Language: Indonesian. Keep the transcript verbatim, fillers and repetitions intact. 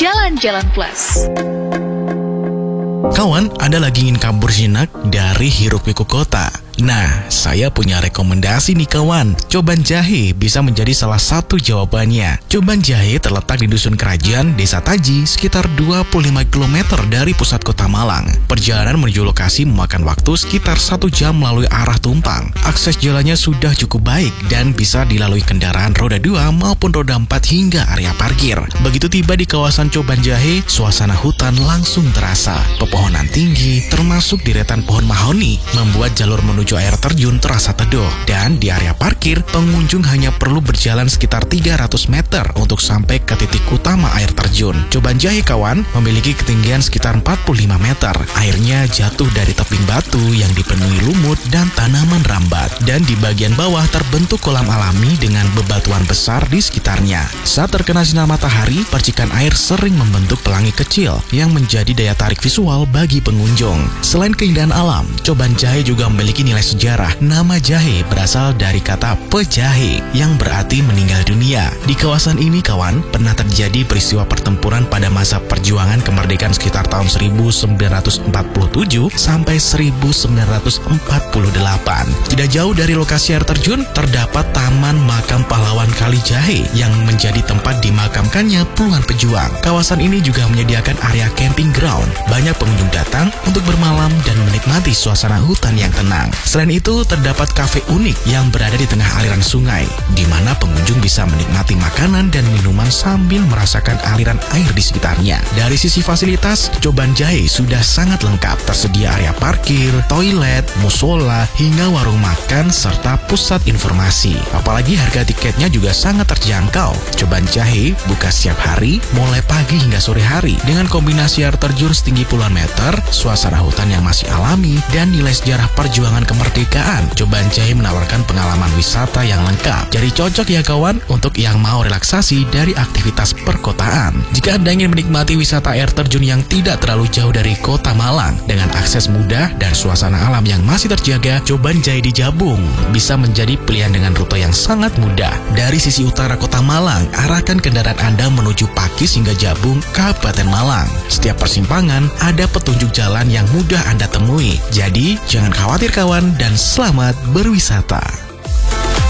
Jalan-Jalan Plus. Kawan, Anda lagi ingin kabur sejenak dari hiruk-pikuk kota? Nah, saya punya rekomendasi nih kawan. Coban Jahe bisa menjadi salah satu jawabannya. Coban Jahe terletak di Dusun Kerajaan, Desa Taji, sekitar dua puluh lima kilometer dari pusat kota Malang. Perjalanan menuju lokasi memakan waktu sekitar satu jam melalui arah Tumpang. Akses jalannya sudah cukup baik dan bisa dilalui kendaraan roda dua maupun roda empat hingga area parkir. Begitu tiba di kawasan Coban Jahe, suasana hutan langsung terasa. Pepohonan tinggi, termasuk deretan pohon mahoni, membuat jalur menuju air terjun terasa teduh. Dan di area parkir, pengunjung hanya perlu berjalan sekitar tiga ratus meter untuk sampai ke titik utama air terjun. Coban Jahe kawan memiliki ketinggian sekitar empat puluh lima meter. Airnya jatuh dari tebing batu yang dipenuhi lumut dan tanaman rambat. Dan di bagian bawah terbentuk kolam alami dengan bebatuan besar di sekitarnya. Saat terkena sinar matahari, percikan air sering membentuk pelangi kecil yang menjadi daya tarik visual bagi pengunjung. Selain keindahan alam, Coban Jahe juga memiliki nilai sejarah. Nama Jahe berasal dari kata pejahe yang berarti meninggal dunia. Di kawasan ini kawan, pernah terjadi peristiwa pertempuran pada masa perjuangan kemerdekaan sekitar tahun seribu sembilan ratus empat puluh tujuh sampai seribu sembilan ratus empat puluh delapan. Tidak jauh dari lokasi air terjun, terdapat Taman Makam Pahlawan Kali Jahe yang menjadi tempat dimakamkannya puluhan pejuang. Kawasan ini juga menyediakan area camping ground. Banyak pengunjung datang untuk bermalam dan menikmati suasana hutan yang tenang. Selain itu, terdapat kafe unik yang berada di tengah aliran sungai, di mana pengunjung bisa menikmati makanan dan minuman sambil merasakan aliran air di sekitarnya. Dari sisi fasilitas, Coban Jahe sudah sangat lengkap. Tersedia area parkir, toilet, musola, hingga warung makan, serta pusat informasi. Apalagi harga tiketnya juga sangat terjangkau. Coban Jahe buka setiap hari, mulai pagi hingga sore hari. Dengan kombinasi air terjun setinggi puluhan meter, suasana hutan yang masih alami, dan nilai sejarah perjuangan kemerdekaan, Coban Jahe menawarkan pengalaman wisata yang lengkap. Jadi cocok ya kawan untuk yang mau relaksasi dari aktivitas perkotaan. Jika Anda ingin menikmati wisata air terjun yang tidak terlalu jauh dari kota Malang dengan akses mudah dan suasana alam yang masih terjaga, Coban Jahe di Jabung bisa menjadi pilihan dengan rute yang sangat mudah. Dari sisi utara kota Malang, arahkan kendaraan Anda menuju Pakis hingga Jabung, Kabupaten Malang. Setiap persimpangan ada petunjuk jalan yang mudah Anda temui. Jadi jangan khawatir kawan dan selamat berwisata.